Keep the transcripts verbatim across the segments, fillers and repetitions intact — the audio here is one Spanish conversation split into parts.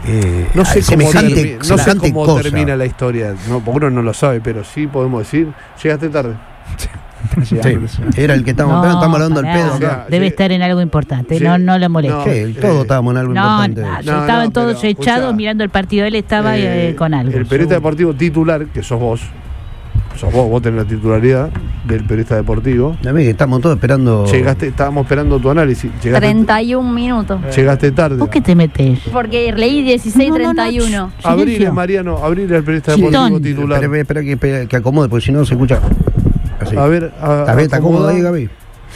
Eh, no sé cómo, termi- no sé cómo cosa. termina la historia, no, porque uno no lo sabe, pero sí podemos decir, llegaste tarde. Sí, era el que estábamos no, estamos hablando del pedo. O sea, debe sí, estar en algo importante, sí, no, no lo moleste. no, Sí, todos eh, estábamos en algo No, importante. no, No, estaban no, todos pero, echados escuchá, mirando el partido, él estaba eh, eh, con algo. El periodista seguro. deportivo titular, que sos vos, sos vos, vos tenés la titularidad del periodista deportivo. A mí que estamos todos esperando. Llegaste, estábamos esperando tu análisis. Llegaste, treinta y un minutos. llegaste tarde. ¿Vos qué te metes? Porque leí dieciséis treinta y uno. Abrile, Silencio. Mariano, abrile al periodista Sí, deportivo Ton. titular. Espera, espera que, espera que acomode, porque si no se escucha. Así. A ver, a, ¿Está bien? ¿Está cómodo ahí, Gaby?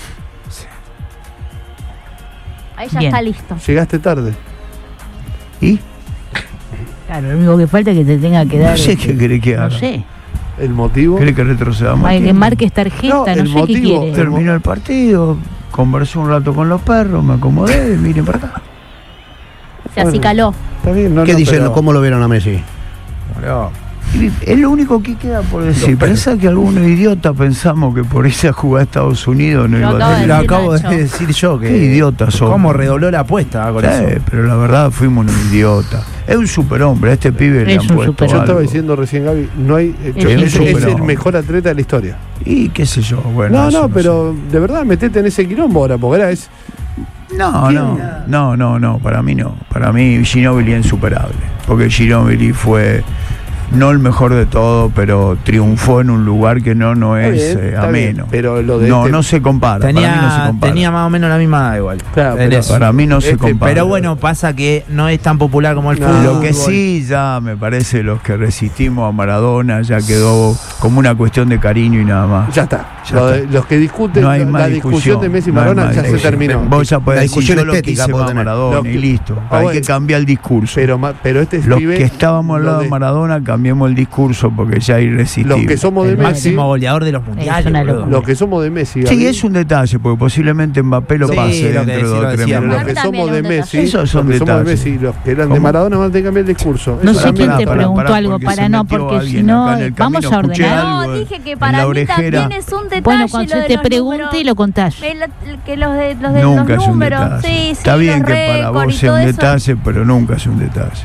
Ahí ya Bien. está listo. Llegaste tarde. ¿Y? Claro, lo único que falta es que te tenga que dar. No sé este, qué querés que haga. No sé. El motivo. ¿Querés que retrocedamos? Ay, el que tiempo? marques tarjeta, No, no, el sé qué motivo, quiere. Terminó el partido, conversé un rato con los perros, me acomodé, miren para acá. Se acicaló. Está bien, no, ¿Qué no, dicen? pero- ¿Cómo lo vieron a Messi? Y es lo único que queda por decir. Pensá que algunos idiotas pensamos que por irse a jugar a Estados Unidos no Lo iba acabo a de tener. Lo decir, acabo Nacho. de decir yo que. Qué idiotas somos. ¿Cómo redobló la apuesta ah, con Sí, eso? pero la verdad fuimos unos idiotas. Es un superhombre, a este pibe le Es han un puesto superhombre. Yo estaba algo. diciendo recién, Gaby, no hay, eh, Es es, un es el superhombre. mejor atleta de la historia. Y qué sé yo, bueno. no, eso no, sé. pero de verdad, metete en ese quilombo ahora, porque ahora es. No, no, no, no, no, para mí no. Para mí Ginóbili es insuperable. Porque Ginóbili fue no el mejor de todo, pero triunfó en un lugar que no, no Está es bien, eh, está ameno. bien, pero lo de no, este- no se compara. para mí no se Tenía, compara. tenía más o menos la misma edad igual. Claro, En pero- eso. Para mí no se Este, compara. Pero bueno, pasa que no es tan popular como el No, fútbol. Lo que sí, ya me parece, los que resistimos a Maradona, ya quedó como una cuestión de cariño y nada más. Ya está. Ya Lo está. de- los que discuten, No hay la, más la discusión, discusión de Messi y no hay Maradona más ya se discusión. terminó. Vos ya podés La decir, discusión yo lo estética quise puedo más a tener. Maradona Lo que- y listo. Ah, Hay bueno. que cambiar el discurso. Pero, ma- pero este Los pibe, que estábamos al lo lado de Maradona, cambiemos el discurso porque ya es irresistible. Los que somos de El Messi, máximo goleador de los mundiales. una boludo. locura. los que somos de Messi, Sí, Gaby, es un detalle, porque posiblemente Mbappé lo Sí, pase lo que dentro de sí dos lo o tres decíamos. pero meses. los que También somos de un Messi, detalle. Esos son los que somos de detalles. Messi, los que eran de ¿Cómo? Maradona van a tener que cambiar el discurso. No Eso sé quién también. te Pará, preguntó pará, algo, porque para se no, metió porque alguien si no, acá en el vamos camino, a escuché ordenar. algo No, en- dije que en para la mí orejera. también es un detalle. Bueno, cuando lo se de te los pregunte números. y lo contás. El- que los de los, de Nunca los es un números. detalle. Sí, sí, Está bien los que para récords vos y sea todo un eso. detalle, pero nunca es un detalle.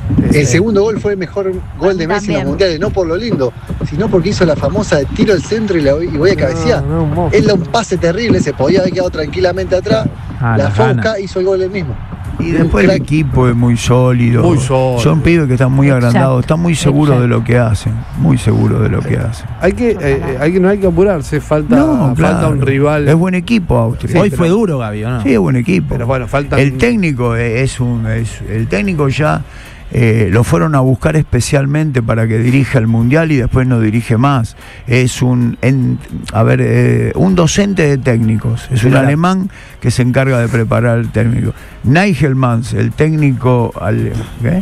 El segundo gol fue el mejor gol de Messi en También. los mundiales, no por lo lindo, sino porque hizo la famosa de tiro al centro y, la, y voy a cabecear. No, no, un monstruo. Él da un pase terrible, se podía haber quedado tranquilamente atrás, Ah, la las fue a ganas. buscar, hizo el gol él mismo. Y después el crack. equipo es muy sólido. Muy sólido. Son pibes que están muy Exacto, agrandados, están muy seguros exacto. de lo que hacen. Muy seguros de lo que hacen. Hay que, eh, eh, hay que, no hay que apurarse, falta, No, falta claro. un rival. Es buen equipo Austria. Sí, Hoy pero- fue duro, Gaby, ¿o no? Sí, es buen equipo. Pero bueno, faltan. El técnico es un es, el técnico ya eh, lo fueron a buscar especialmente para que dirija el mundial y después no dirige más. Es un en- a ver eh, un docente de técnicos. Es un Claro. alemán que se encarga de preparar el técnico. Nigel Mans, el técnico ale- ¿qué?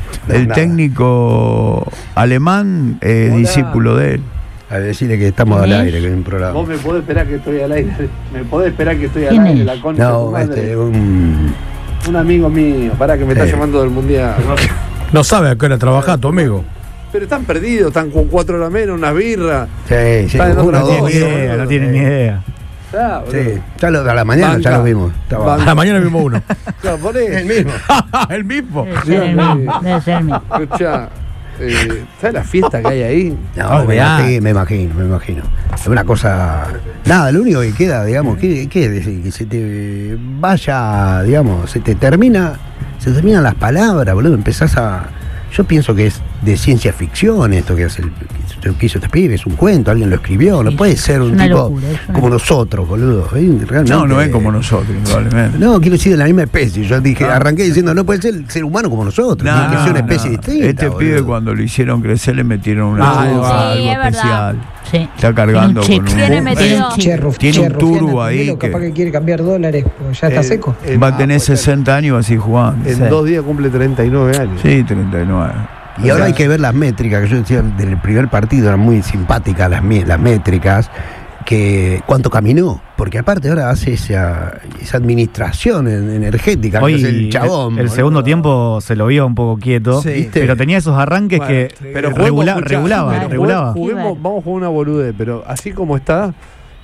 el nada. técnico alemán, eh, Hola. discípulo de él. A decirle que estamos al ¿Ves? aire, que es un programa. Vos me podés esperar que estoy al aire. Me podés esperar que estoy al ¿Quién aire, es? la concha de tu No, madre. este, un. Un amigo mío, para que me está Sí. llamando del mundial. No sabe a qué hora trabaja tu amigo. Pero están perdidos, están con cuatro horas menos, unas birras. Sí, sí, Está en uno otra o dos. cosa. idea, no tienen ni idea. Ah, boludo. Sí, ya lo- a la mañana Banca. ya lo vimos. Estaba- Banca. A la mañana vimos uno. Claro, por eso. El mismo. El mismo. Debe ser el mismo, debe ser el mismo. Escuchá, eh, ¿sabes la fiesta que hay ahí? No, No, me, mirá. imagino, me imagino, me imagino. Es una cosa. Nada, lo único que queda, digamos, ¿qué, qué es decir? Que se te vaya, digamos, se te termina, se terminan las palabras, boludo. Empezás a. Yo pienso que es de ciencia ficción esto que hace el, que hizo este pibe, es un cuento, alguien lo escribió, no Sí, puede es ser un una tipo locura, es una como locura. nosotros, boludo. ¿eh? Realmente, No, no es como nosotros, probablemente. No, quiero decir de la misma especie. Yo dije, Ah. arranqué diciendo, no puede ser ser humano como nosotros, No, tiene que ser una no, especie no. distinta. Este boludo. pibe cuando lo hicieron crecer le metieron una Ah, turbo, sí, algo es verdad. especial. Sí. Está cargando Tiene un con chip. un, Tiene metido. chip. tiene un turbo ahí que Capaz que quiere cambiar dólares, pues ya está Eh, seco. eh, va a ah, tener pues, sesenta años así jugando. En Sí. dos días cumple treinta y nueve años. Sí, treinta y nueve. Y ahora hay que ver las métricas, que yo decía del primer partido, eran muy simpáticas las, mi- las métricas, que cuánto caminó, porque aparte ahora hace esa, esa administración en- energética, que Hoy es el chabón. el, el boludo. segundo tiempo se lo vio un poco quieto, Sí. pero tenía esos arranques Bueno, que pero regula- juguemos, escuchá, regulaba, pero regulaba. juguemos- vamos a jugar una boludez, pero así como está,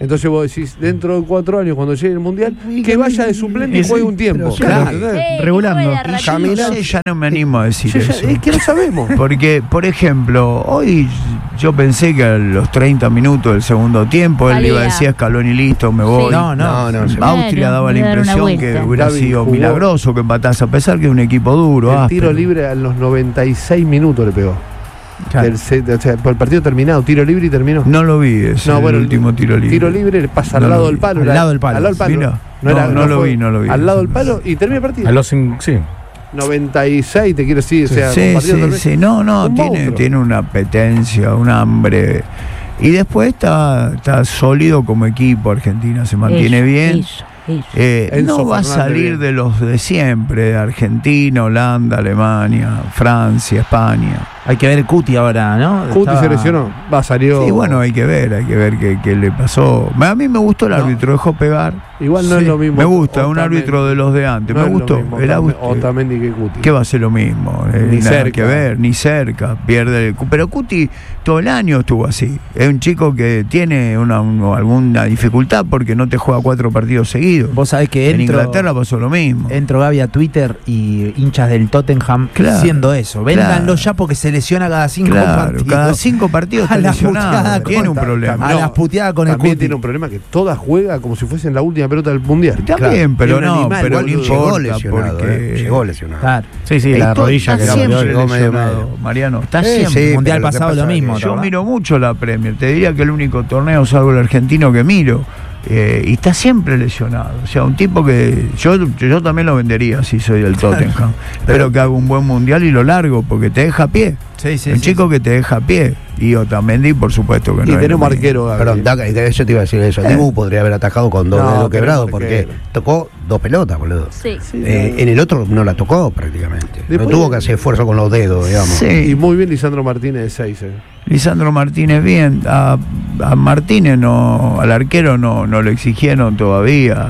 Entonces vos decís, dentro de cuatro años, cuando llegue el Mundial, que vaya de suplente y Sí, juegue un tiempo. pero claro. ¿Entendés? Eh, que regulando. juegue de ratito. Caminar. No sé, ya no me animo a decir Yo ya- eso. es que no sabemos. Porque, por ejemplo, hoy yo pensé que a los treinta minutos del segundo tiempo él Salía. iba a decir Scaloni listo, me voy. Sí. No, no. No, no, se- Austria Claro, daba la le dar una impresión que vuelta. hubiera Gaby sido jugó- milagroso que empatase, a pesar que es un equipo duro. El áspero. tiro libre a los noventa y seis minutos le pegó. Claro. Del set- o sea, por el partido terminado, tiro libre y terminó. No lo vi, es No, el bueno, último tiro libre. Tiro libre le pasa No al lo lado vi. del palo. Al era- lado del palo. Al lado del palo. Mira. No, era- No, no lo fue- vi, no lo vi. Al lado del palo y termina el partido. A los cin- sí. noventa y seis, te quiero decir. O sea, Sí, con partido sí, terminado. sí. No, no, Un tiene, monstruo. tiene una apetencia, un hambre. Y después está, está sólido como equipo. Argentina se mantiene Eso, bien. Eso, eso. Eh, Enzo no va a Fernández salir bien. de los de siempre, de Argentina, Holanda, Alemania, Francia, España. Hay que ver el Cuti ahora, ¿no? Cuti Estaba- se lesionó. Va, salió. Sí, bueno, hay que ver, hay que ver qué, qué le pasó. A mí me gustó el No. árbitro, dejó pegar. Igual no Sí, es lo mismo. Me gusta, un Otamendi. árbitro de los de antes, No me es lo gustó. mismo El Otamendi- árbitro- Otamendi que Cuti. ¿Qué va a ser lo mismo? Eh, Ni nada cerca. que ver, ni cerca. Pierde el, pero Cuti todo el año estuvo así. Es un chico que tiene una, un- alguna dificultad porque no te juega cuatro partidos seguidos. Vos sabés que En entro, Inglaterra pasó lo mismo. entro Gaby a Twitter y hinchas del Tottenham Claro, diciendo eso. Véndanlo claro. ya porque se lesiona cada cinco Claro, partidos. cada cinco partidos A está la lesionado. puteada Tiene un con- problema. A No, las puteadas con el También Cuti. tiene un problema que todas juega como si fuesen la última pelota del mundial. También, pero Es un no, animal, pero no boludo. Llegó importa lesionado, porque eh, llegó lesionado. Claro. Sí, sí, la Esto rodilla que está le siempre abrió. llegó medio lesionado, medio. Mariano, está Sí, siempre. sí, El mundial pero lo que pasado pasa lo es mismo. que ¿te Yo acordás? miro mucho la Premier, te diría que el único torneo, salvo el argentino, que miro. Eh, y está siempre lesionado. O sea, un tipo que yo, yo también lo vendería si soy del Tottenham. Pero que haga un buen mundial y lo largo, porque te deja a pie. Sí, sí, un sí, chico que te deja a pie. Y Otamendi, por supuesto que no. Y es tenemos lo mismo. arquero. Gaby. Perdón, Daca, yo te iba a decir eso. Dibu podría haber atajado con dos No, dedos pero quebrados no, porque porque- tocó dos pelotas, boludo. Sí. Eh, en el otro no la tocó prácticamente. No Después- tuvo que hacer esfuerzo con los dedos, digamos. Sí. Y muy bien Lisandro Martínez de seis. Eh. Lisandro Martínez bien, a, a Martínez no, al arquero no, no lo exigieron todavía.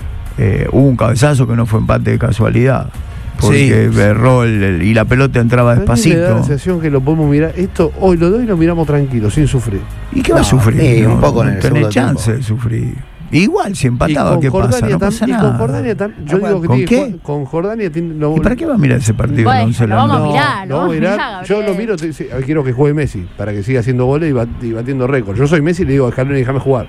Eh, hubo un cabezazo que no fue empate de casualidad, porque Sí. erró el, el- y la pelota entraba A mí me da la despacito. sensación que lo podemos mirar. Esto hoy lo doy y lo miramos tranquilo, sin sufrir. ¿Y qué va a No, sufrir? sí, un No, poco en no el tenés segundo chance tiempo. de sufrir. Igual, si empataba, Y con ¿qué pasa? Jordania No tam- pasa y nada. con Jordania tam- yo digo que ¿Con tiene que qué? jugar- con Jordania tiene, lo- ¿Y para qué va a mirar ese partido? Bueno, el once de la lo vamos a noche? mirar, lo lo vamos voy a a mirar. mirar, Yo Gabriel. lo miro, te- sí, quiero que juegue Messi para que siga haciendo goles y, bat- y batiendo récord. Yo soy Messi y le digo a Scaloni, déjame jugar.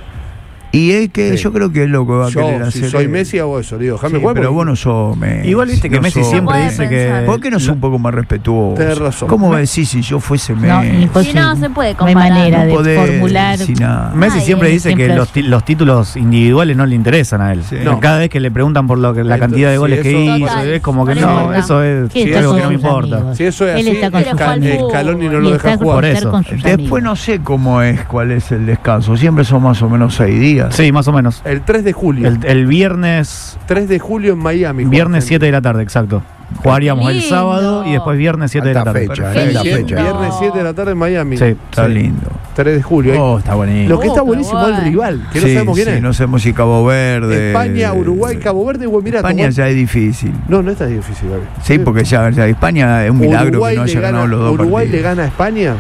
Y es que Sí. yo creo que es lo que va a querer Yo, hacer. si soy él. Messi, hago eso. Le digo, déjame Sí, jugar. pero porque- vos no sos Messi. Igual viste que no Messi sos- siempre Puede dice pensar. que. ¿Por qué no sos un poco más respetuoso? Tenés razón. ¿Cómo me decís si yo fuese Messi? No, Si imposible. no, se puede No hay comparar. manera No de podés formular. decir nada. Messi Ay, siempre dice que ejemplos. los, ti- los títulos individuales no le interesan a él. Sí. No. Cada vez que le preguntan por lo que, la Entonces, cantidad de si goles que eso- hizo, Total, es como que no le no, importa. eso es ¿Qué Sí, está algo con que no me sus importa. amigos? Si eso es Él así, está con sus Scal- amigos. Scaloni no Y lo está deja por jugar. Por estar eso. con sus Después amigos. no sé cómo es, cuál es el descanso. Siempre son más o menos seis días. Sí, más o menos. El tres de julio. El, el viernes tres de julio en Miami. viernes Juan. siete de la tarde, exacto. Jugaríamos el lindo. sábado y después viernes siete de la Alta tarde. fecha, Perfecto. eh, la Qué fecha. lindo. Viernes siete de la tarde en Miami. Sí. Está lindo. tres de julio. Oh, está buenísimo. Lo que está Oh, qué buenísimo es el bueno. rival, que no Sí, sabemos quién sí, es. no sabemos si Cabo Verde. España, Uruguay, Cabo Verde o Emiratos. España Bueno, ya es difícil. No, no está difícil, Gaby. Sí, porque ya, ya España es un milagro Uruguay que no le haya gana- ganado los dos Uruguay le partidos. gana a España.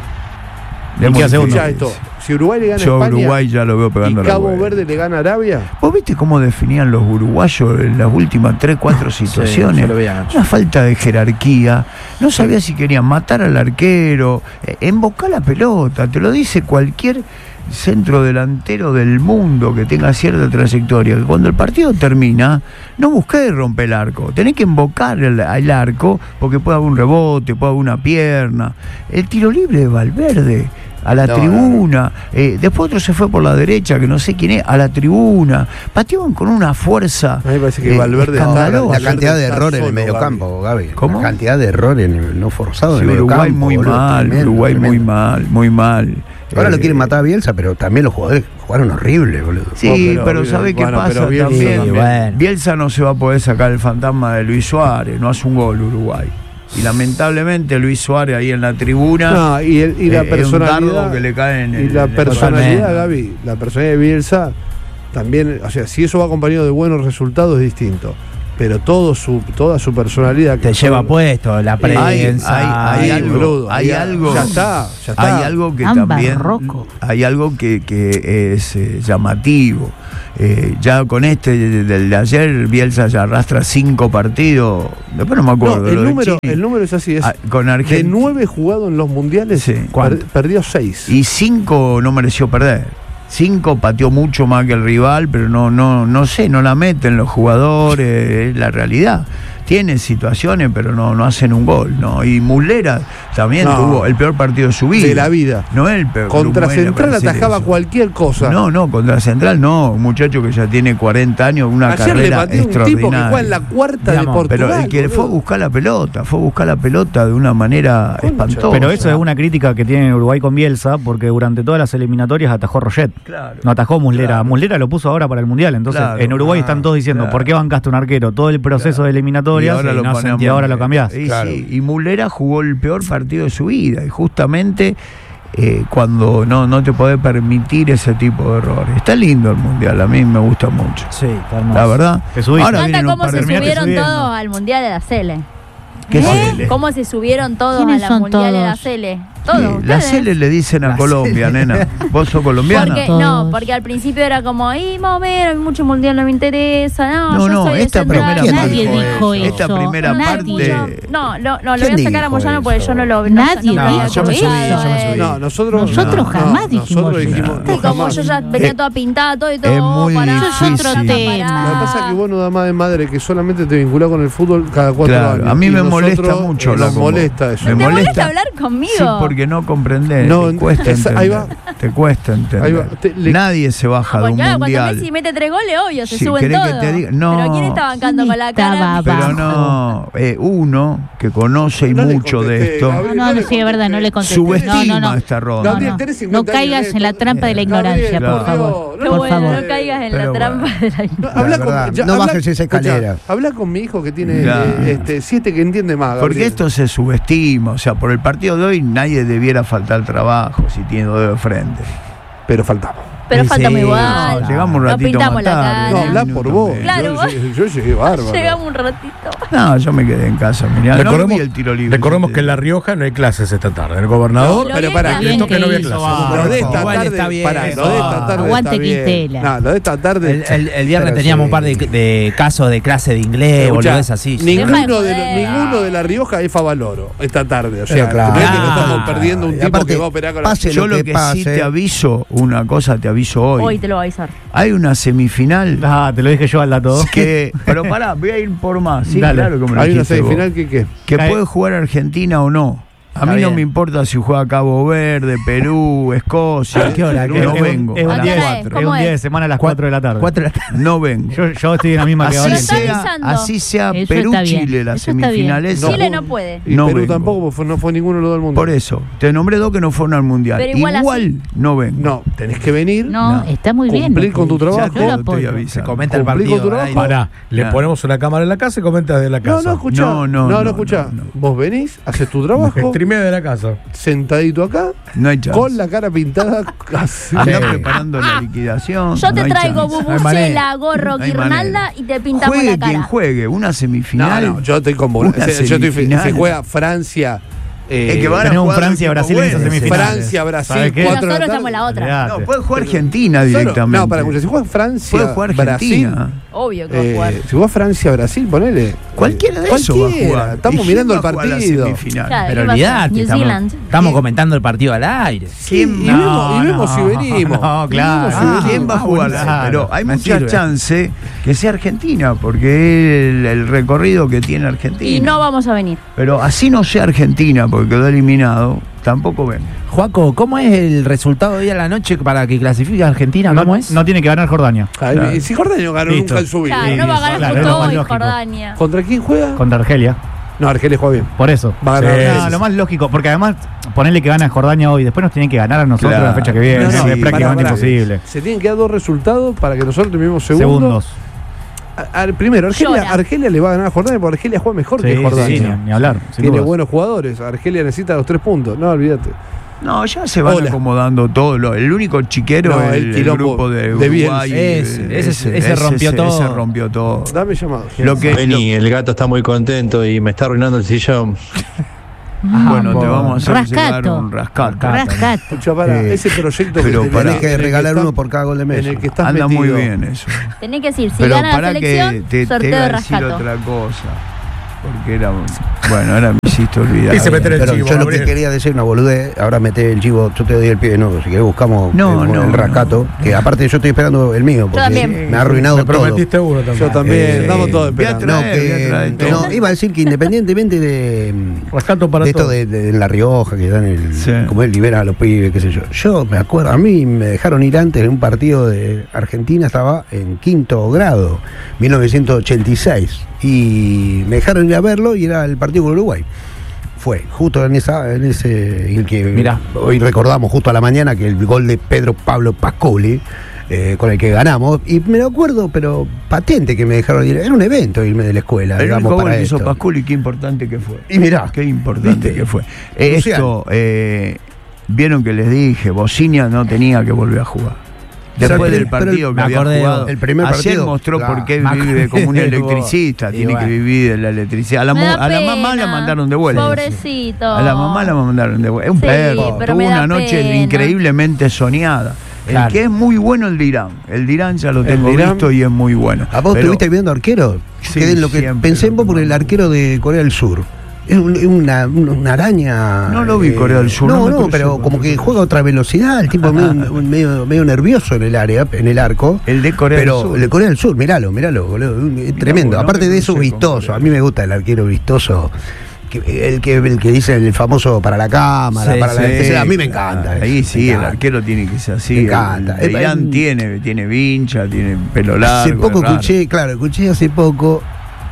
Es muy queda segundo. Escuchá difícil. esto. Si Uruguay le gana Yo a España Uruguay ya lo veo y pegando la Cabo vuelta. Verde le gana a Arabia, ¿Vos viste cómo definían los uruguayos en las últimas tres, cuatro situaciones? yo lo veía, Nacho. Una falta de jerarquía. No sabía si querían matar al arquero, eh, embocar la pelota. Te lo dice cualquier centro delantero del mundo que tenga cierta trayectoria. Que cuando el partido termina, no busqué romper el arco. Tenés que embocar el, el arco porque puede haber un rebote, puede haber una pierna. El tiro libre de Valverde. A la No, tribuna, eh, después otro se fue por la derecha, que no sé quién es, a la tribuna, pateaban con una fuerza. a mí me parece que eh, Valverde está- escandalosa. La cantidad de Está errores en el solo, medio Gaby. campo, Gaby. ¿Cómo? La cantidad de errores en el- no forzados Sí, en el medio Uruguay campo. muy boludo, mal, tremendo, Uruguay muy tremendo. mal, muy mal. Ahora Eh, lo quieren matar a Bielsa, pero también los jugadores jugaron horrible, boludo. Sí, No, pero, pero, ¿sabe qué bueno, pasa pero Bielsa también? también. Bueno. Bielsa no se va a poder sacar el fantasma de Luis Suárez, no hace un gol Uruguay. Y lamentablemente Luis Suárez ahí en la tribuna. No, y, el- y la eh, es un personalidad. dardo que le cae en y el- la en el- personalidad, Totalmente. Gaby, la personalidad de Bielsa también, o sea, si eso va acompañado de buenos resultados es distinto. pero todo su, toda su personalidad Te que lleva son- puesto, la Hay, prensa. hay, hay Sí, algo, boludo, hay ya- algo, ya está, ya está. hay algo que Tan también, barroco. hay algo que, que es eh, llamativo. Eh, ya con este del de ayer, Bielsa ya arrastra cinco partidos. Después no me acuerdo. No, el lo de número, Chile. el número es así, es Ah, con de Argentina. nueve jugados en los mundiales, Sí. per- ¿Cuánto? perdió seis. Y cinco no mereció perder. Cinco pateó mucho más que el rival, pero no, no, no sé, no la meten los jugadores, es la realidad. Tiene situaciones, pero no, no hacen un gol, ¿no? Y Muslera también No. tuvo el peor partido de su vida. De la vida. No el peor. Contra Muslera, Central para decir atajaba eso. cualquier cosa. No, no, contra Central no. Un muchacho que ya tiene cuarenta años, una Ayer le carrera pateó un tipo que extraordinaria. juega en la cuarta Digamos, de Portugal. Pero el que boludo. fue a buscar la pelota, fue a buscar la pelota de una manera Concha. espantosa. Pero eso es una crítica que tiene Uruguay con Bielsa, porque durante todas las eliminatorias atajó Roget. Claro. No atajó Muslera. Claro. Muslera lo puso ahora para el Mundial. Entonces, Claro. en Uruguay Ah, están todos diciendo, claro. ¿por qué bancaste un arquero? Todo el proceso Claro. de eliminatorias Y ahora, y lo no se- ponemos y ahora lo en- cambiás. Y, Claro. sí, y Muslera jugó el peor partido de su vida. Y justamente eh, cuando no, no te podés permitir ese tipo de errores. Está lindo el Mundial, a mí me gusta mucho. Sí, está hermoso. La verdad. Te subís. Ahora Me vienen encanta un cómo par se de terminaste subieron subiendo. todos al Mundial de la Cele. ¿Qué ¿Eh? Cele? ¿Cómo se subieron todos a ¿Quiénes la son Mundial de la todos? Cele? Sí, Todos. la ustedes. Cele le dicen a La Colombia, Cele. nena. ¿Vos sos colombiana? Porque, Todos. no, porque al principio era como, y más o menos, mucho mundial no me interesa, no, No, yo no, soy de esta Central. primera Nadie parte- dijo eso. Esta primera Nadie. parte. No, no, no, lo ¿Quién voy a sacar a dijo Moyano porque eso? yo no lo no, Nadie no me había dijo yo me subí, acordado, yo me eh. subí. No, nosotros. Nosotros no, jamás no, dijimos Nosotros eso. dijimos. Y no, como jamás. yo ya venía Eh, toda pintada, todo y todo. es muy pará, Eso es otro difícil. tema. Lo que pasa es que vos no da más de madre que solamente te vinculás con el fútbol cada cuatro Claro, años. a mí Y me nosotros, molesta mucho eh, hablar Nos con vos. molesta eso. Me ¿Te molesta molesta hablar conmigo? Sí, porque no comprendés. No, te cuesta esa- entender. ahí va. Te cuesta entender. Ahí va, te- le- Nadie se baja Ah, de pues un claro, cuando mundial. Messi mete tres goles, obvio, se Sí, suben ¿querés que todos. te diga? No. Pero ¿quién está bancando ¿Quién con la cara? estaba Pero abajo? no, eh, uno que conoce y No le mucho contesté, de esto, Gabriel. No, no, no, sí, es verdad, no le contesté. subestima No, no, no. esta ronda. Gabriel, no. tenés No cincuenta años caigas de en la esto. trampa de la ignorancia, Gabriel, por claro. favor. Qué Por bueno, favor. no caigas en la Pero trampa bueno. de la No, habla con, verdad, ya, no habla- bajes esa escalera. escuchá, habla con mi hijo que tiene Claro. eh, este, siete que entiende más. Porque Gabriel. esto se subestima, o sea, por el partido de hoy nadie debiera faltar trabajo si tiene dos dedos de frente. Pero faltamos. Pero Sí, faltamos sí, igual. no, Llegamos un Nos ratito pintamos más la tarde. cara. No, diez habla por minutos vos. menos. Claro, yo, vos- yo, yo llegué bárbaro. Llegamos un ratito. No, yo me quedé en casa, mirá, no Recordemos, vi el tiro libre. recordemos que en La Rioja no hay clases esta tarde. El gobernador No, Pero lo pará, bien le que toca no había hizo, clases. va. Lo de esta Igual tarde, está bien, pará, eso. lo de esta tarde Aguante está bien. Quintela. No, lo de esta tarde. El, el- el viernes Pero teníamos sí. un par de, de casos de clase de inglés, Escuchá, boludeces así. sí. Deja ninguno, de de, joder. ninguno de La Rioja es Favaloro esta tarde. O sea, Pero claro. mirá que nos Claro. estamos perdiendo un Y tipo aparte, que va a operar con la. pase Yo lo lo que que sí pase. te aviso, una cosa te aviso hoy. Hoy te lo voy a avisar. Hay una semifinal Ah, te lo dije yo al dato. que. Pero pará, voy a ir por más. Sí, Dale. claro que me lo Hay una dijiste vos. semifinal que qué. Que Cae- puede jugar Argentina o no. A Está mí no bien. me importa si juega Cabo Verde, Perú, Escocia. ¿A qué hora? No ¿Qué hora? vengo. Es ¿A un qué día, hora es? es ¿Cómo un día es? de semana a las cuatro de la tarde. Cuatro de la tarde. No vengo. Yo, yo estoy en la misma que Así Pero Gabriel. está sea, avisando. así sea Eso está bien. Perú-Chile la Eso está semifinal bien. esa. Chile no puede. Y No Perú vengo. tampoco, porque no fue ninguno de los del mundo. Por eso, te nombré dos que no fueron al mundial. Pero igual Igual, así. no vengo. No, tenés que venir. No, No. está muy bien. Cumplir con tu Yo trabajo. lo Ya te apoyo. estoy Se avisando. comenta el Cumplí con tu partido. trabajo. al aire. Pará, le Claro. ponemos una cámara en la casa y comenta desde la No, casa. no, escuchá. No, no, no, no, escuchá. no, no. Vos venís, haces tu trabajo, Streamea de la casa. sentadito acá, No hay chance. con la cara pintada. así. Andá Sí. preparando la liquidación. Yo te no hay traigo chance. No hay bubucela, gorro, No hay guirnalda manera. y te pintamos Juegue la cara. quien juegue, una No, semifinal. no, yo estoy con vos. Una Yo estoy semifinal. se juega Francia. eh, Es que van a Tenemos un jugar Francia-Brasil en esa equipos buenos. semifinal. Francia, Brasil, ¿Sabes qué? cuatro de la Nosotros tarde. estamos en la otra. Olvidate. No, puede jugar Argentina Solo- directamente. No, para escuchar, si juega Francia, Puede jugar Brasil. Argentina. Obvio que va a eh, jugar. si juega Francia, Brasil, ponele. Cualquiera de eh, esos va a cualquiera. jugar. Estamos ¿Y mirando quién el va a jugar la partido. semifinal? Claro. Pero ¿qué va a ser? olvidate, New estamos, Zealand. estamos comentando el partido al aire. Sí, y No, vemos, y vemos no, si venimos. no, Y claro. vemos si Ah, venimos. ¿quién va a Ah, jugar? bueno, Pero hay me mucha sirve. chance que sea Argentina, porque es el, el recorrido que tiene Argentina. Y no vamos a venir. Pero así no sea Argentina, porque quedó eliminado, tampoco ven. Juaco, ¿cómo es el resultado de hoy a la noche para que clasifique a Argentina? No, ¿Cómo es? no tiene que ganar Jordania Ay, Claro. y Si Jordania no ganó Listo. nunca en su vida. Claro, no va a ganar claro, justo es lo más hoy lógico. Jordania. ¿Contra quién juega? contra Argelia. No, Argelia juega bien. Por eso. Va a ganar. Sí, No, sí, lo sí. más lógico, porque además ponerle que gana Jordania hoy, después nos tienen que ganar a nosotros Claro. la fecha que viene. No, no, es sí, prácticamente pará, pará. imposible. Se tienen que dar dos resultados para que nosotros terminemos segundos. Segundos. A- a- primero, Argelia, Llora. Argelia le va a ganar a Jordania porque Argelia juega mejor Sí, que sí, Jordania. sí, ni, ni hablar. sin Tiene dudas. buenos jugadores. Argelia necesita los tres puntos. No, olvídate. No, ya se van Hola. acomodando todo. Lo, el único chiquero No, es el el, el quilombo grupo de de Uruguay. Bielsa. Ese- ese- ese rompió todo. Ese rompió todo. Dame llamado. Lo que, Vení, el gato está muy contento y me está arruinando el sillón. lo- bueno, te vamos a hacer llegar Rascato. un rascato. Rascato. Escucha, para, Eh, ese proyecto pero que para- Tenés que en el regalar está- uno por cada gol de en Messi. el que estás Anda muy metido. bien eso. Tenés que decir, si Pero gana la para que selección, te, te sorteo iba de a decir rascato. otra cosa. Porque era. Bueno, ahora me hiciste olvidar. Quise meter el Pero chivo, yo lo que Gabriel. quería decir, una boludez, ahora meté el chivo, yo te doy el pie, no, si querés buscamos No, el, no, el rascato, no. que aparte yo estoy esperando el mío, porque también. me ha arruinado Me todo. prometiste uno también. Yo también, Eh, estamos todos voy a esperando. No, traer, voy a que, traer todo. no, iba a decir que independientemente de, Rascato para de esto todo. de, de- en La Rioja, que dan el, Sí. como él libera a los pibes, qué sé yo. Yo me acuerdo, a mí me dejaron ir antes de un partido de Argentina, estaba en quinto grado, mil novecientos ochenta y seis, y me dejaron ir a verlo y era el partido con Uruguay. Fue justo en esa, en ese, el que Mirá. hoy recordamos justo a la mañana que el gol de Pedro Pablo Pascoli, eh, con el que ganamos, y me lo acuerdo, pero patente que me dejaron ir, era un evento irme de la escuela, El digamos, único gol para que hizo esto. Pasculi, qué importante que fue. Y mirá, Qué importante ¿viste? que fue. Eh, Crucial. esto, eh, vieron que les dije, Bocinia no tenía que volver a jugar. Después Pero- del partido pero que me había acordé de jugado, el primer ayer partido, mostró claro. por qué Me vive como un acordé de vos. electricista, Y tiene bueno. que vivir de la electricidad. A la, Me mo- da a la mamá pena. la mandaron de vuelta. Pobrecito. A la mamá la mandaron de vuelta. Es un Sí, perro. pero Tuvo me da una noche pena. increíblemente soñada. El Claro. que es muy bueno el Dirán. El Dirán ya lo El tengo Dirán. visto y es muy bueno. ¿A vos Pero- estuviste viendo arquero? Yo Sí, quedé en lo que siempre pensé en lo vos por el tengo. arquero de Corea del Sur. Es un- es una, una, una araña. No lo vi, Corea del Sur, no No, me no, pareció pero bueno. como que juega a otra velocidad, el tipo medio, un- medio, medio nervioso en el área, en el arco. El de Corea pero del Sur. el de Corea del Sur, miralo, miralo, boludo, un- es tremendo. vos, no Aparte me de eso, crucé con vistoso. Corea. A mí me gusta el arquero vistoso. Que, el, que, el que dice el famoso para la cámara, Sí, para la sí, etcétera. A mí me encanta. Ahí eso, sí, me el encanta. arquero tiene que ser así. Me encanta. El de Irán Eh, tiene, tiene vincha, tiene pelo largo. Hace poco es raro. escuché, claro, escuché hace poco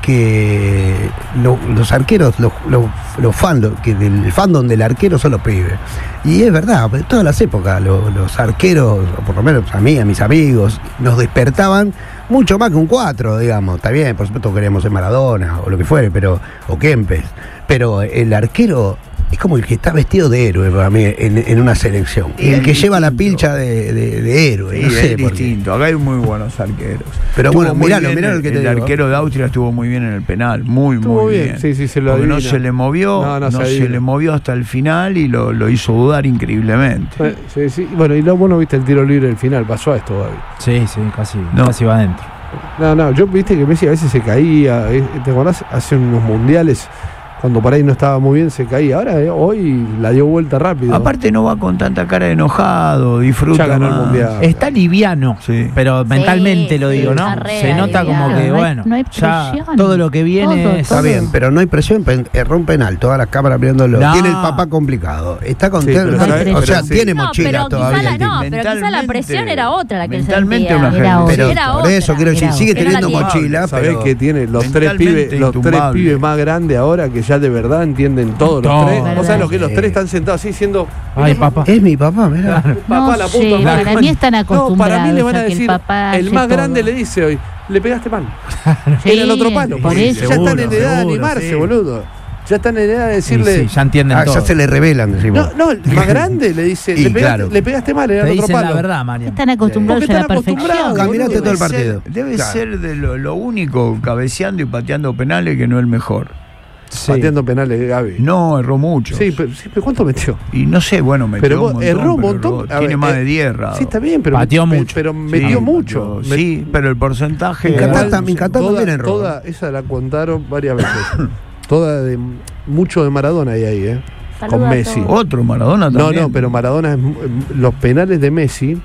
que lo- los arqueros, los, los, los fandom, que del fandom del arquero son los pibes. Y es verdad, en todas las épocas lo- los arqueros, o por lo menos a mí, a mis amigos, nos despertaban mucho más que un cuatro, digamos. Está bien, por supuesto queremos ser Maradona o lo que fuere, pero o Kempes. Pero el arquero es como el que está vestido de héroe para mí en, en una selección. Y el es que lleva la distinto. pilcha de, de- de héroe. Sí, no sé es por qué. distinto. Acá hay muy buenos arqueros. Pero Estuvo bueno, muy miralo, bien miralo el que te El digo. arquero de Austria estuvo muy bien en el penal. Muy, Estuvo muy bien, bien. sí, sí, se lo Porque no adivina. se le movió, No, no, no se se, adivina. le movió hasta el final y lo, lo hizo dudar increíblemente. Eh, Sí, sí. Bueno, y lo bueno, viste el tiro libre del final, pasó a esto, Gaby. Sí, sí, casi, No. casi va adentro. No, no, yo viste que Messi a veces se caía, eh, ¿te acordás? Hace unos mundiales, cuando por ahí no estaba muy bien, se caía. Ahora, eh, hoy la dio vuelta rápido. Aparte no va con tanta cara de enojado, disfruta Ya ganó el más. mundial. Está liviano, Sí. pero mentalmente lo sí, digo, ¿no? está re Se nota como aliviado. que, No hay- bueno, no hay ya presión. todo lo que viene Todo, es... Está todo. bien, pero no hay presión, pen- erró un penal, todas las cámaras mirándolo. No. Tiene el papá complicado. Está contento. pero o sea, sabe- o sea, pero sí. tiene No, mochila pero todavía. quizá el la, tipo. no, pero quizá la Mentalmente- presión era otra la que él mentalmente sentía. una Era gente. Pero Era por otra. eso quiero decir, Era sigue otra. teniendo Era la mochila, ¿Sabés pero que tiene los tres mentalmente pibes, los tres intumbable. pibes más grandes ahora que ya de verdad entienden todo? Los Todo. tres. O sea, lo que los Sí. tres están sentados así diciendo. Ay, papá. es mi papá, mirá. Papá, la puta sé, madre. para mí están No, acostumbrados para mí le van a a que decir, el papá el hace más todo. grande le dice hoy, le pegaste mal. Sí, Era el otro palo. por porque eso. ya están en Seguro, edad de seguro, animarse, sí. boludo. Ya están en edad de Sí, decirle. sí, ya entienden Ah, todo. ya se le revelan, decimos. No, no, el más grande le dice, Y le, pegaste, claro. le pegaste mal, era Te el otro dicen palo. la verdad, María. Están acostumbrados Porque a la están perfección. acostumbrados. Caminaste boludo. todo el Debe partido. ser- Debe Claro. ser de lo, lo único cabeceando y pateando penales que no es el mejor. Sí. Pateando penales, Gaby. No, erró mucho. Sí, pero, sí, pero ¿cuánto metió? Y no sé, bueno, metió Pero un vos, montón, erró un pero montón. erró. A Tiene ver, más eh, de diez errados. Sí, está bien, pero, Pateó pe- mucho. pero Sí, metió mucho. pateó- Me- Sí, pero el porcentaje. En Qatar Igual, también, Qatar toda, también erró. toda esa la contaron varias veces. Toda de mucho de Maradona hay ahí, ¿eh? Saluda Con a Messi. todos. Otro Maradona No, también. no, pero Maradona es, los penales de Messi.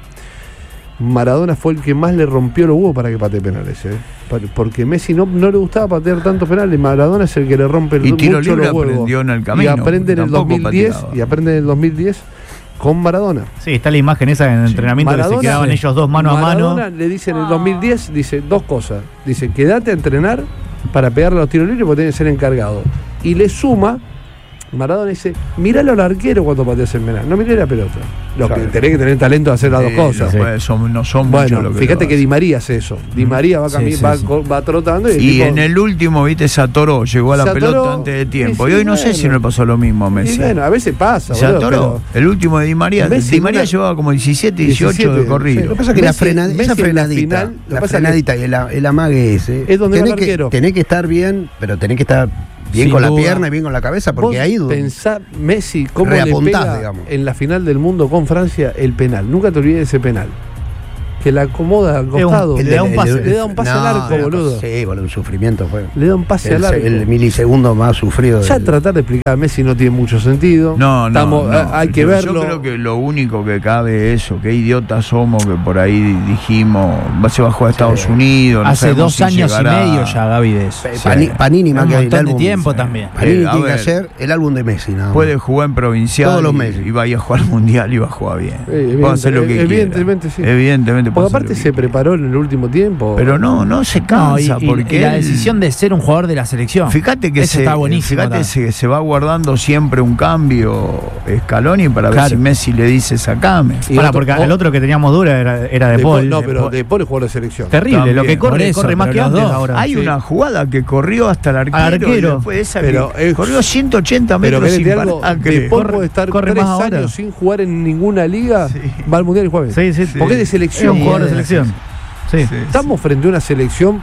Maradona fue el que más le rompió los huevos para que patee penales, ¿eh? Por- Porque Messi no, no le gustaba patear tantos penales. Maradona es el que le rompe el, Y tiro mucho libre los huevos. aprendió en el camino, Y aprende en el tampoco dos mil diez pateaba. y aprende en el dos mil diez con Maradona. Sí, está la imagen esa en el entrenamiento que Maradona- se quedaban sí. ellos dos mano a Maradona mano. le dice en el dos mil diez, dice dos cosas. Dice, quédate a entrenar para pegarle a los tiros libres porque tiene que ser encargado. Y le suma Maradona dice, miralo al arquero cuando pateas el penal, no miré la pelota. Lo Claro. que tenés que tener talento de hacer las Sí, dos cosas. no, pues, son- no son Bueno, muchos lo que fíjate lo que hacen. Di María hace eso. Di María va, Sí, cami- sí, va, sí. co- va trotando y, el Y tipo- en el último, viste, se atoró, llegó a la Se atoró, pelota antes de tiempo. sí, Y sí, hoy no sé bueno. si no le pasó lo mismo a Messi. Y bueno, a veces pasa, Se boludo, atoró. pero- El último de Di María. Messi Di María una- llevaba como diecisiete, dieciocho de diecisiete, corrido. sí. Lo que pasa es que la Messi- frena- Messi esa en la frenadita, final, lo que la pasa es que- frenadita y el, el amague ese, Es donde va tenés el que, arquero. tenés que estar bien, pero tenés que estar bien Sin con duda. la pierna y bien con la cabeza, porque Vos ahí du- pensá Messi cómo le reapuntás, pega digamos. en la final del mundo con Francia el penal. Nunca te olvides de ese penal. Que la acomoda al Es un- costado. el- le, da un el- pase, el- le da un pase no, al arco, no, boludo. Sí, boludo, un sufrimiento fue. Le da un pase el, al arco. el milisegundo más sufrido. Ya del- tratar de explicar a Messi no tiene mucho sentido. No, no, Estamos- no. hay que Yo- verlo. Yo creo que lo único que cabe es eso, qué idiotas somos que por ahí dijimos, va- se bajó a Estados Unidos. no Hace sabemos dos si años llegará. y medio ya, Gaby, de eso. Eh, Pani- Panini más Un que el montón de álbum. tiempo Sí. también. Panini Eh, a tiene que ver. hacer el álbum de Messi, nada más. Puede jugar en provincial Todos los y- meses. y vaya a jugar al mundial y va a jugar bien. Eh, puede hacer lo que evidente- quiera. evidentemente sí. Evidentemente puede Porque hacer aparte lo que se quiera. preparó en el último tiempo. Pero no, no se No, y, cansa y- porque y la él- decisión de ser un jugador de la selección. Fíjate que Eso se, está buenísimo. fíjate también. se, se va guardando siempre un cambio Scaloni para ver Claro. si Messi le dice sacame. Y Pará, otro- porque o- el otro que teníamos dura era, era de, De Paul. Paul, no, De pero Paul. De Paul es jugador de selección. Terrible, También. lo que corre, Por eso, corre más pero que los antes dos. ahora. Hay Sí. una jugada que corrió hasta el arquero, Al arquero. y después esa Pero que es- corrió ciento ochenta Pero metros sin querés algo, parar, De creo. Paul puede estar corre tres más ahora. años sin jugar en ninguna liga, Sí. va al mundial y juega bien. Sí, sí, Porque es de Es selección. un jugador de eh. selección. Sí. Sí, Estamos frente a una selección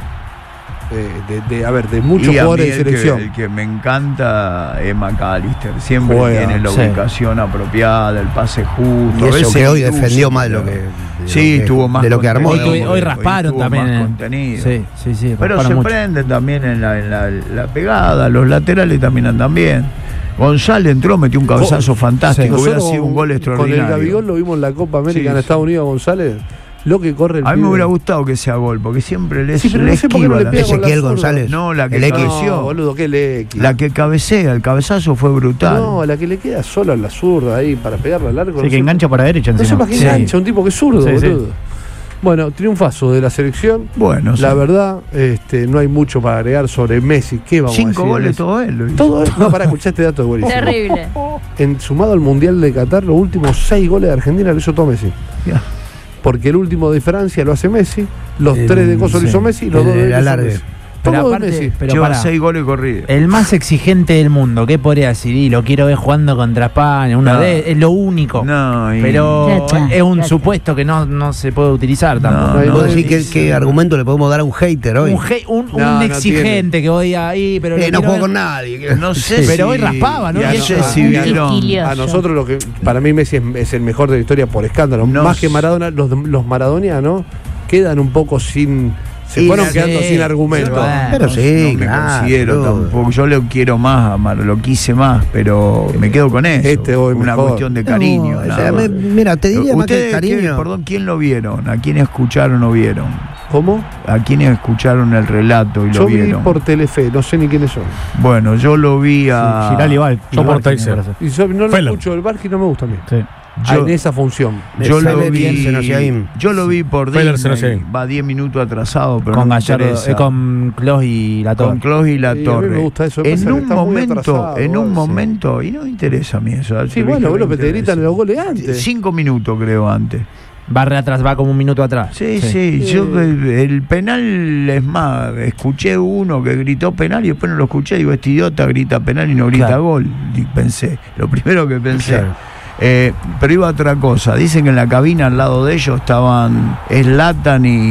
eh, de, de- a ver, de muchos Y a jugadores mí de el que- selección. El que, me encanta es McAllister. Siempre Juega, tiene la sí. ubicación apropiada, el pase justo. Y a eso veces que hoy induce, defendió más de lo pero- que. de Sí, lo que- tuvo más de lo que armó. Hoy, contenido. tuve- hoy rasparon tuvo también. más eh. contenido. Sí, sí, sí. Pero rasparon se mucho. prenden también en la, en la- la pegada, los laterales también andan bien. González entró, metió un cabezazo fantástico, hubiera Nosotros sido un gol Con el extraordinario. Gabigol lo vimos en la Copa América Sí, en sí. Estados Unidos, González. Lo que corre el A mí me pibe. hubiera gustado que sea gol, porque siempre le, Sí, pero le no sé por qué no esquiva le la- pega con la Ezequiel zurda. González. No, la que El X. cabeció. No, boludo, qué le La que cabecea, el cabezazo fue brutal. No, la que le queda sola en la zurda ahí para pegarle al arco. Sí, no que sé- engancha para derecha No sé encima. para qué Sí. engancha, un tipo que es zurdo, Sí, sí. boludo. Bueno, triunfazo de la selección. Bueno, La sí. verdad, este, no hay mucho para agregar sobre Messi. ¿Qué vamos a Cinco decir? de goles Messi? todo él. lo hizo. Todo esto, no, para escuchar este dato de buenísimo. Terrible. En, sumado al Mundial de Qatar, los últimos seis goles de Argentina lo hizo todo Messi. Ya. Porque el último de Francia lo hace Messi, los El- tres de Coso lo sí. hizo Messi y los El dos de del él lo hizo alargue. Messi. Pero Todo de aparte, Messi. pero Lleva pará. seis goles corridos. El más exigente del mundo, ¿qué podría decir? Y lo quiero ver jugando contra España, una No. vez, es lo único. No, y- Pero Ya está, es un ya está. supuesto que no, no se puede utilizar tampoco. No, ¿Vos no, decís qué, sí. qué argumento le podemos dar a un hater hoy? Un, ge- un, un No, no exigente que voy ahí, pero lo Eh, no quiero juego ver- con nadie. No sé Pero si- hoy raspaba, ¿no? y Y No eso- sé si Un vieron. quisquilloso. A nosotros lo que para mí Messi es, es el mejor de la historia por escándalo. No Más que sé. Maradona, los, los maradonianos quedan un poco sin. Se Y fueron la- quedando sí, sin argumento. yo- Pero No, sí, no me claro, considero boludo. tampoco. Yo lo quiero más, Amar, lo quise más, pero me quedo con eso. Este hoy Una mejor. cuestión de cariño. No, o nada sea, más. me- mira, te diría más que ¿Ustedes cariño. quién- perdón, ¿quién lo vieron? ¿A quién escucharon o vieron? ¿Cómo? ¿A quiénes escucharon el relato y Yo lo vi vieron? por Telefe, no sé ni quiénes son. Bueno, yo lo vi a. Giral y Val. Yo por Val, Taser. me parece. Y yo no lo Feller. escucho, el Barqui no me gusta a mí. Sí. Ah, Yo, en esa función. yo lo Sale bien vi. Senosiaín. Yo lo vi por Feller Disney. Senosiaín. Va diez minutos atrasado, pero con no me Gallardo, interesa. eh, con Klos y la Con Torre. Clos y la Sí, a mí Torre. me gusta eso, me pasa En que un está muy momento, atrasado, en un sí. momento, y no me interesa a mí eso. Sí, bueno, bueno, pero te gritan los goles antes. Cinco minutos creo antes. Va re atrás, va como un minuto atrás. Sí, sí, Sí. yo el, el penal es más, escuché uno que gritó penal y después no lo escuché, digo, este idiota grita penal y no grita Claro. gol, y pensé, lo primero que pensé. Claro. Eh, pero iba a otra cosa, dicen que en la cabina al lado de ellos estaban Zlatan y,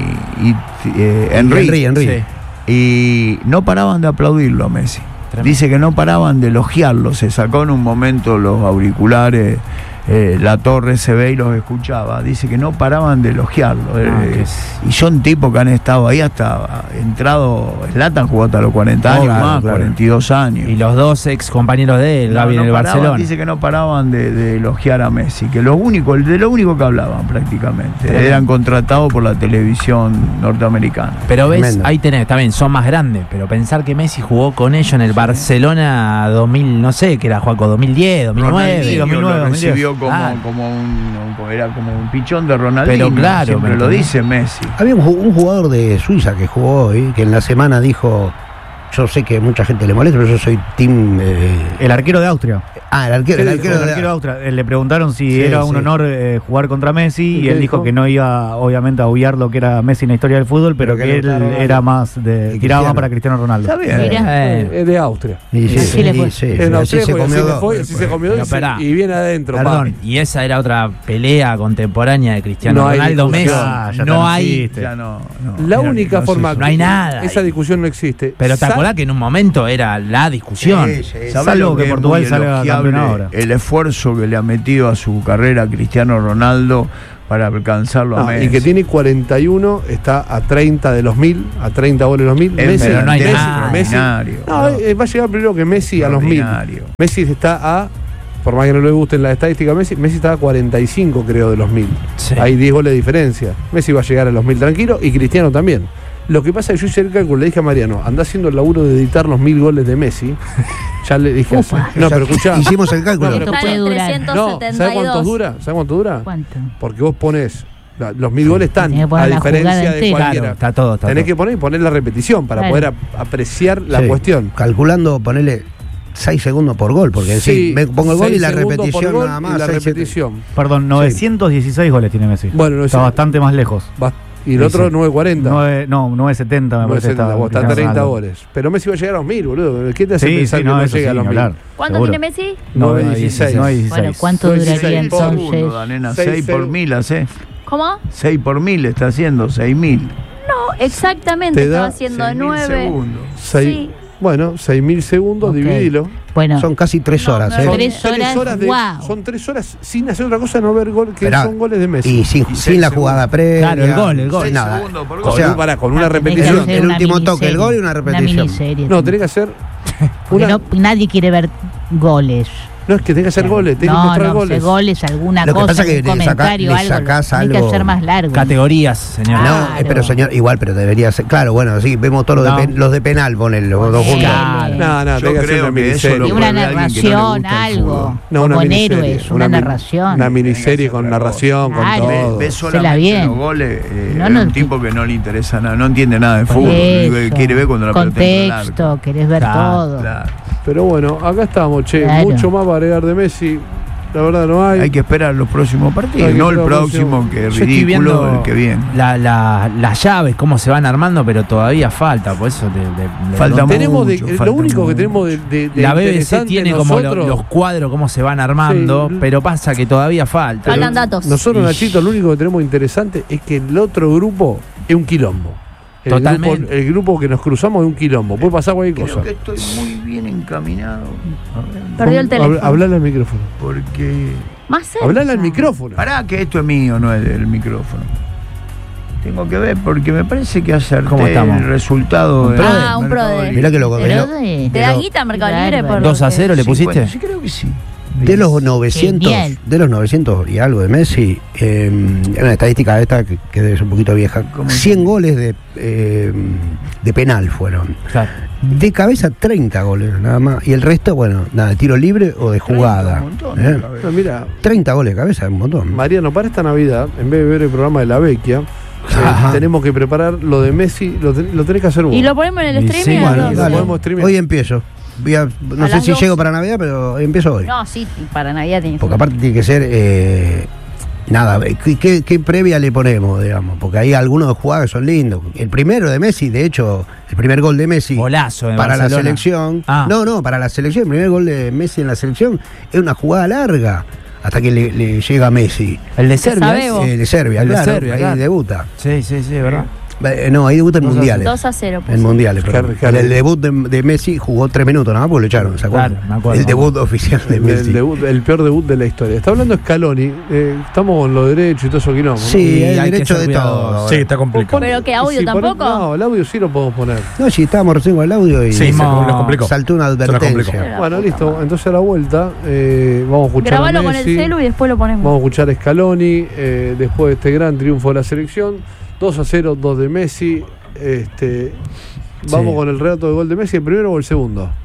y eh, Henry, Henry, Henry. Sí. y no paraban de aplaudirlo a Messi. Tremendo. Dice que no paraban de elogiarlo, se sacó en un momento los auriculares, eh, la Torre se ve y los escuchaba, dice que no paraban de elogiarlo. Ah, eh, que es- y son tipos que han estado ahí hasta entrado, Zlatan jugó hasta los cuarenta años Claro, más, claro. cuarenta y dos años. Y los dos ex compañeros de él, No, Gaby no en el paraban, Barcelona. dice que no paraban de, de elogiar a Messi, que lo único, de lo único que hablaban prácticamente, Tremendo. eran contratados por la televisión norteamericana. Pero ves, Tremendo. ahí tenés, también son más grandes, pero pensar que Messi jugó con ellos en el Barcelona dos mil, no sé, que era Juaco, dos mil diez, dos mil nueve. Ronaldinho dos mil nueve, lo dos mil diez. recibió como, Ah. como un, un- era como un pichón de Ronaldinho. Pero claro, siempre ¿me lo entendés? dice Messi. Había un, ju- un jugador de Suiza que jugó hoy, que en la semana dijo yo sé que mucha gente le molesta, pero yo soy team... Eh... El arquero de Austria. Ah, el arquero, el arquero, el de... arquero de Austria. Eh, Le preguntaron si Sí, era un sí. honor eh, jugar contra Messi y él dijo dijo? que no iba, obviamente, a obviar lo que era Messi en la historia del fútbol, pero, Pero que que le él gustaba Ronaldo. era más de... Y tiraba más Cristiano. para Cristiano Ronaldo. Está bien. Mirá. Eh, Es de Austria. Y sí, Así le sí, fue. sí, En sí, así Austria se fue, así comió le dos. fue, así se comió Pero dos y- pará. y viene adentro. Perdón, pa. y esa era otra pelea contemporánea de Cristiano No hay Ronaldo Messi. discusión. Ah, ya no no hay. existe. Ya no, no. La Pero única no sé, forma... no hay nada Esa ahí. discusión no existe. Pero te Sa- acordás que en un momento era la discusión. Sí, sí. ¿Sabés Salvo lo que es Portugal muy salga elogiable? campeón ahora. El esfuerzo que le ha metido a su carrera Cristiano Ronaldo para alcanzarlo a No, Messi. y que tiene cuarenta y uno, está a treinta de los mil, a treinta goles de los mil. Es Messi, pero no hay Messi, nada. Messi- Extraordinario. no, eh, va a llegar primero que Messi a los mil. Extraordinario. Messi está a, por más que no le gusten las estadísticas, Messi, Messi está a cuarenta y cinco, creo, de los mil. Sí. Hay diez goles de diferencia. Messi va a llegar a los mil tranquilo y Cristiano también. Lo que pasa es que yo hice el cálculo, le dije a Mariano, anda haciendo el laburo de editar los mil goles de Messi. Ya le dije así. Upa. No, pero escuchá. Hicimos el cálculo. No, pero Están en puede durar. No, trescientos setenta y dos. ¿sabes cuánto dura? ¿Sabes cuánto dura? ¿Cuánto? Porque vos pones, la- los mil goles están, Tenés que poner a la diferencia jugada de entera. cualquiera. Claro, está todo, está Tenés todo. que poner y poner la repetición para Claro. poder ap- apreciar la Sí. cuestión. Calculando, ponerle seis segundos por gol, porque sí, me pongo el gol y seis la segundos por repetición gol nada más. Y la seis, siete. repetición. Perdón, novecientos dieciséis goles tiene Messi. Bueno, no Está sé. bastante más lejos. Va- Y el Sí, otro sí. nueve cuarenta. Nueve- no, nueve setenta me nueve parece. setenta, vos, está a Cristiano treinta Ronaldo. goles. Pero Messi va a llegar a los mil, boludo. ¿Qué te hace Sí, pensar sí, que no, no eso llega sí, a los ni mil? hablar. ¿Cuánto Seguro. tiene Messi? nueve nueve dieciséis. nueve Bueno, dieciséis. ¿cuánto Seis, duraría seis, entonces? Segundo, Danena, Seis, seis por seis. mil hace. ¿Cómo? seis por mil está haciendo, seis mil. No, exactamente. Te da Estaba haciendo seis mil nueve. segundos. Seis- Sí. Bueno, seis mil segundos, Ok. dividilo. Bueno, Son casi tres horas, no, ¿eh? no, Tres horas, de, wow. Son tres horas sin hacer otra cosa, no ver gol, que Esperá. son goles de Messi. Y sin, Y sin seis la segundos. jugada previa. Claro, el gol, el gol. sin Seis nada. segundos por O gol. Con, sea, para, con una Ah, tenés que repetición. hacer el una último toque, el miniserie. gol y una repetición. miniserie. No, tenés que hacer. Porque Una, no- nadie quiere ver goles. no es que tenés que hacer goles, tenés que no, mostrar no, goles. goles. goles, alguna Lo que cosa, pasa es que un le saca- comentario, le algo. sacás Tiene que algo- ser más largo. Categorías, señor. No, Claro. eh, pero señor, igual, pero debería ser. Claro, bueno, sí, vemos todos los, No. de, pen- los de penal, ponen los dos juntos. Claro. No, no, Yo tenés que hacer creo una que eso miniserie. lo Y una puede ver alguien que no le narración, gusta el algo. fútbol. No, una Como en miniserie, héroes, una, mi- narración. Una miniserie con narración, Claro. con Ve- todo. Ves Hacela solamente bien. los goles, eh, No, es no, un que- tipo que no le interesa nada, no entiende nada de Por fútbol, lo único que eso. quiere ver cuando la pelota entra al Contexto, arco. querés ver Claro, todo. Claro. Pero bueno, acá estamos, che. Claro. Mucho más para agregar de Messi. La verdad no hay. Hay que esperar los próximos partidos, Hay que no el esperar los próximo, próximos. que es Yo estoy ridículo, viendo el que viene. la- la- las llaves, cómo se van armando, pero todavía falta. Por eso le- le- le- Falta lo- tenemos de- mucho, lo falta único que mucho. tenemos de, de- de La B B C interesante tiene como lo- nosotros, los cuadros, cómo se van armando, Sí. pero pasa que todavía falta. Faltan datos. Nosotros, Y- Nachito, lo único que tenemos interesante es que el otro grupo es un quilombo. El Totalmente. Grupo, el grupo que nos cruzamos es un quilombo. Puede pasar cualquier Creo cosa. que estoy muy bien encaminado. Perdió el teléfono. Hablale al micrófono. Porque. Más cerca. Hablale al micrófono. Pará, que esto es mío, no es del micrófono. Tengo que ver porque me parece que acerté ¿Cómo estamos? el resultado. Un de prode. Ah, un Mercado prode. Libre. Mirá que lo Pero lo- de- ¿Te da guita Mercado Libre por dos a cero le cincuenta, pusiste. Sí, creo que sí. De los novecientos, Genial. de los novecientos y algo de Messi, eh, es una estadística esta que, que debe ser un poquito vieja. ¿Cómo cien goles de, eh, de penal fueron. Claro. De cabeza treinta goles nada más. Y el resto, bueno, nada, de tiro libre o de jugada. Un montón, ¿eh? a ver. No, mira, treinta goles de cabeza es un montón. Mariano, para esta Navidad, en vez de ver el programa de La Vecchia, eh, Ajá. tenemos que preparar lo de Messi. Lo, ten- lo tenés que hacer vos. Y lo ponemos en el Y streaming. sí, a las Bueno, dos. lo dale. podemos streamear. Hoy empiezo. Voy a- no A sé las si dos. llego para Navidad, pero hoy empiezo hoy. No, sí, para Navidad tiene que Porque ser. aparte tiene que ser. eh, nada, ¿qué, qué, qué previa le ponemos, digamos? Porque hay algunos jugadores que son lindos. El primero de Messi, de hecho, el primer gol de Messi. Golazo de para la Barcelona. selección. Ah. No, no, para la selección. El primer gol de Messi en la selección es una jugada larga hasta que le, le llega a Messi. El de Serbia. sabe ¿es? vos. Eh, de Serbia, El de claro. Serbia, ahí claro. debuta. Sí, sí, sí, es verdad. Eh, no, ahí debuta en dos a mundiales. dos a cero. pues. En mundiales, Claro, perdón. claro. En el debut de, de Messi jugó tres minutos nada más porque lo echaron, ¿se acuerdan? Claro, me acuerdo, el me debut oficial de El, Messi. debut- el peor debut de la historia. Está hablando Scaloni. eh, estamos con lo derecho y todo eso quilombo, ¿no? Sí, Y el hay que derecho ser de cuidadosos. todo. Sí, está complicado. Pero que Y audio si ponen- tampoco. no, el audio sí lo podemos poner. No, sí, estábamos recién con el audio y Sí, se No. nos complicó. saltó una Se nos complicó. advertencia. Bueno, listo. Entonces a la vuelta eh, vamos a escuchar a Grabalo con el Messi. celu y después lo ponemos. Vamos a escuchar a Scaloni eh, después de este gran triunfo de la selección. dos a cero, dos de Messi. Este, vamos Sí. con el relato de gol de Messi, ¿el primero o el segundo?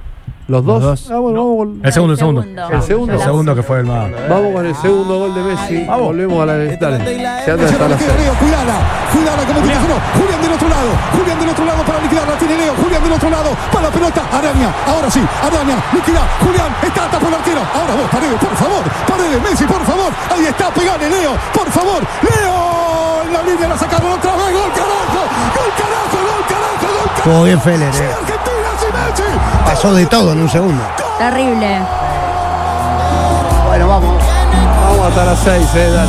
¿Los dos? Los dos. Ah, bueno, vamos con El segundo, el segundo. el segundo. El segundo que fue el más. Vamos con el segundo gol de Messi. Vamos. Volvemos a la. Dale. Se anda hasta la seis. Cuidada, cuidada como tiene uno. Julián del otro lado, Julián del otro lado para liquidarla. Tiene Leo, Julián del otro lado para la pelota. Araña, ahora sí, Araña, liquida. Julián, está tapó el arquero. Ahora vos, Paredes, por favor. Paredes, Messi, por favor. Ahí está, pegale, Leo, por favor. Leo, en la línea la sacaron otra vez. Gol, carajo, gol, carajo, gol, carajo, gol, carajo. Estuvo bien Feller, Sí, eh. Argentina, sí, Messi. Pasó de todo en un segundo. Terrible. Bueno, vamos. Vamos hasta las seis, eh, dale.